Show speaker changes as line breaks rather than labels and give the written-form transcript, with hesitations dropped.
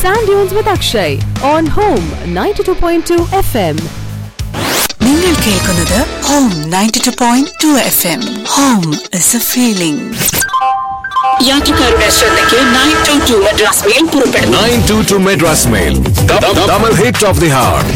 Sand Dunes with Akshay on Home 92.2 FM.
നിങ്ങൾ കേൾക്കുന്നത് Home 92.2 FM. Home is a feeling. യാത്രക്കാരുടെ ശ്രദ്ധയ്ക്ക് 922 Madras mail പുറപ്പെടുന്നു.
922 Madras mail. Double hit of the heart.